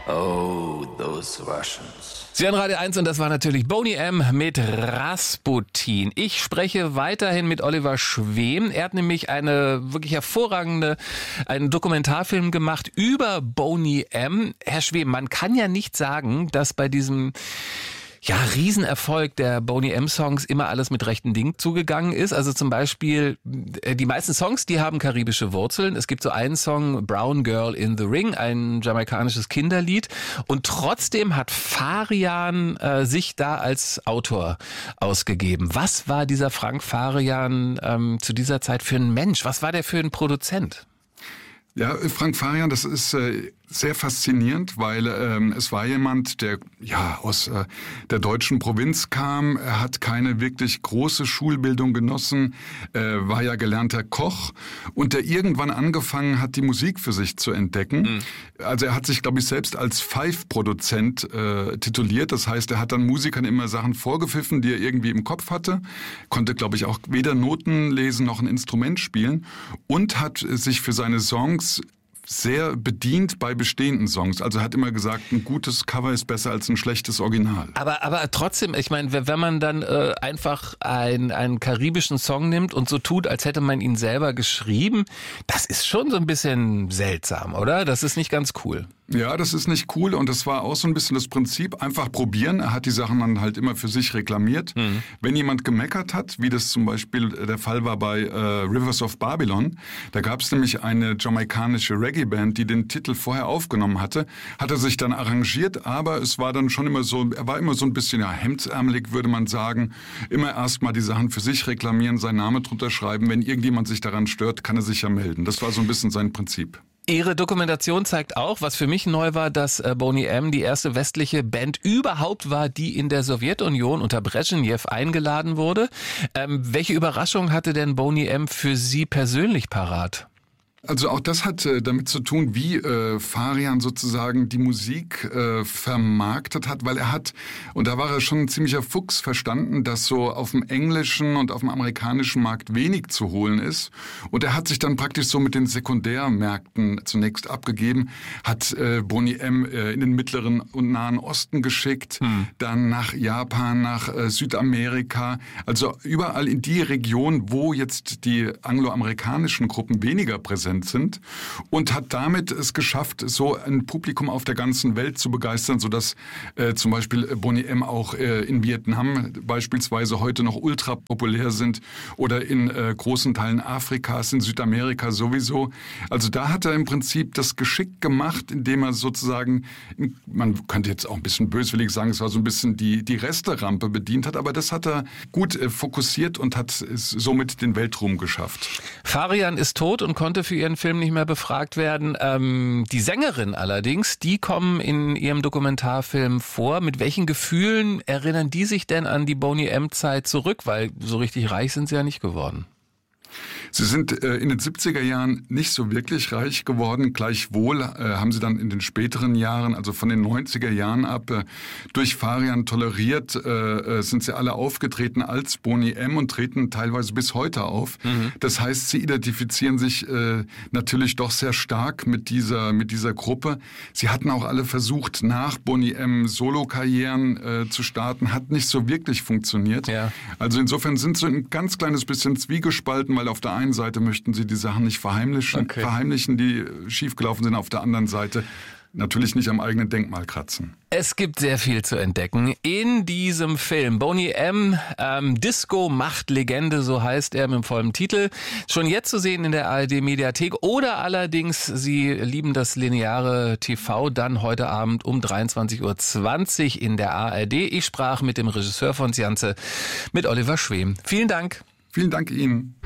Oh, those Russians. Sie hören Radio 1 und das war natürlich Boney M. mit Rasputin. Ich spreche weiterhin mit Oliver Schwem. Er hat nämlich einen Dokumentarfilm gemacht über Boney M. Herr Schwem, man kann ja nicht sagen, dass bei diesem Riesenerfolg der Boney M-Songs immer alles mit rechten Dingen zugegangen ist. Also zum Beispiel, die meisten Songs, die haben karibische Wurzeln. Es gibt so einen Song, Brown Girl in the Ring, ein jamaikanisches Kinderlied. Und trotzdem hat Farian sich da als Autor ausgegeben. Was war dieser Frank Farian zu dieser Zeit für ein Mensch? Was war der für ein Produzent? Ja, Frank Farian, das ist sehr faszinierend, weil es war jemand, der aus der deutschen Provinz kam. Er hat keine wirklich große Schulbildung genossen, war ja gelernter Koch und der irgendwann angefangen hat, die Musik für sich zu entdecken. Also er hat sich, glaube ich, selbst als Pfeifproduzent tituliert. Das heißt, er hat dann Musikern immer Sachen vorgepfiffen, die er irgendwie im Kopf hatte. Konnte, glaube ich, auch weder Noten lesen noch ein Instrument spielen und hat sich für seine Songs sehr bedient bei bestehenden Songs. Also hat immer gesagt, ein gutes Cover ist besser als ein schlechtes Original. Aber trotzdem, ich meine, wenn man dann einfach einen karibischen Song nimmt und so tut, als hätte man ihn selber geschrieben, das ist schon so ein bisschen seltsam, oder? Das ist nicht ganz cool. Ja, das ist nicht cool und das war auch so ein bisschen das Prinzip, einfach probieren. Er hat die Sachen dann halt immer für sich reklamiert. Wenn jemand gemeckert hat, wie das zum Beispiel der Fall war bei Rivers of Babylon, da gab es nämlich eine jamaikanische Reggae-Band, die den Titel vorher aufgenommen hatte, hat er sich dann arrangiert, aber es war dann schon immer so, er war immer so ein bisschen hemdsärmelig, würde man sagen. Immer erstmal die Sachen für sich reklamieren, seinen Namen drunter schreiben. Wenn irgendjemand sich daran stört, kann er sich ja melden. Das war so ein bisschen sein Prinzip. Ihre Dokumentation zeigt auch, was für mich neu war, dass Boney M. die erste westliche Band überhaupt war, die in der Sowjetunion unter Brezhnev eingeladen wurde. Welche Überraschung hatte denn Boney M. für Sie persönlich parat? Also auch das hat damit zu tun, wie Farian sozusagen die Musik vermarktet hat, weil er hat, und da war er schon ein ziemlicher Fuchs, verstanden, dass so auf dem englischen und auf dem amerikanischen Markt wenig zu holen ist. Und er hat sich dann praktisch so mit den Sekundärmärkten zunächst abgegeben, hat Boney M. in den Mittleren und Nahen Osten geschickt, dann nach Japan, nach Südamerika, also überall in die Region, wo jetzt die angloamerikanischen Gruppen weniger präsent sind und hat damit es geschafft, so ein Publikum auf der ganzen Welt zu begeistern, sodass zum Beispiel Boney M. auch in Vietnam beispielsweise heute noch ultra populär sind oder in großen Teilen Afrikas, in Südamerika sowieso. Also da hat er im Prinzip das geschickt gemacht, indem er sozusagen, man könnte jetzt auch ein bisschen böswillig sagen, es war so ein bisschen die Resterampe bedient hat, aber das hat er gut fokussiert und hat somit den Weltruhm geschafft. Farian ist tot und konnte für ihren Film nicht mehr befragt werden. Die Sängerin allerdings, die kommen in ihrem Dokumentarfilm vor. Mit welchen Gefühlen erinnern die sich denn an die Boney M-Zeit zurück? Weil so richtig reich sind sie ja nicht geworden. Sie sind in den 70er Jahren nicht so wirklich reich geworden. Gleichwohl haben sie dann in den späteren Jahren, also von den 90er Jahren ab, durch Farian toleriert, sind sie alle aufgetreten als Boney M. und treten teilweise bis heute auf. Das heißt, sie identifizieren sich natürlich doch sehr stark mit dieser Gruppe. Sie hatten auch alle versucht, nach Boney M. Solo-Karrieren zu starten, hat nicht so wirklich funktioniert. Ja. Also insofern sind sie ein ganz kleines bisschen zwiegespalten, weil auf der einen Seite möchten sie die Sachen nicht verheimlichen, die schiefgelaufen sind, auf der anderen Seite natürlich nicht am eigenen Denkmal kratzen. Es gibt sehr viel zu entdecken in diesem Film. Boney M. Disco macht Legende, so heißt er mit vollem Titel. Schon jetzt zu sehen in der ARD-Mediathek oder allerdings, Sie lieben das lineare TV, dann heute Abend um 23:20 Uhr in der ARD. Ich sprach mit dem Regisseur von Sjanze, mit Oliver Schwem. Vielen Dank. Vielen Dank Ihnen.